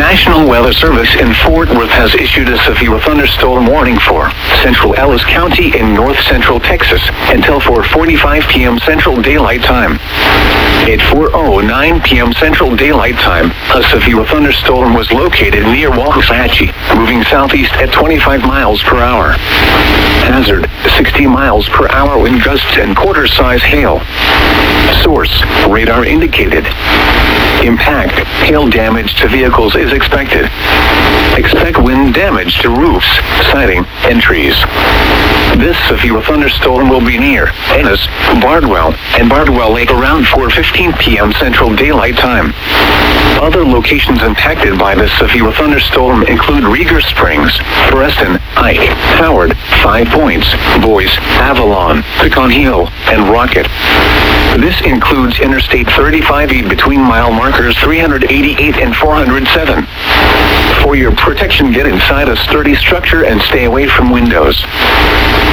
National Weather Service in Fort Worth has issued a severe thunderstorm warning for central Ellis County in north central Texas until 4:45 p.m. Central Daylight Time. At 4:09 p.m. Central Daylight Time, a severe thunderstorm was located near Waxahachie, moving southeast at 25 miles per hour. Hazard, 60 miles per hour wind gusts and quarter-size hail. Source, radar indicated. Impact, hail damage to vehicles is expected. Expect wind damage to roofs, siding, and trees. This severe thunderstorm will be near Ennis, Bardwell, and Bardwell Lake around 4:15 p.m. Central Daylight Time. Other locations impacted by this severe thunderstorm include Rieger Springs, Preston, Ike, Howard, Five Points, Boise, Avalon, Pecan Hill, and Rocket. This includes Interstate 35E between mile markers 388 and 407. For your protection, get inside a sturdy structure and stay away from windows.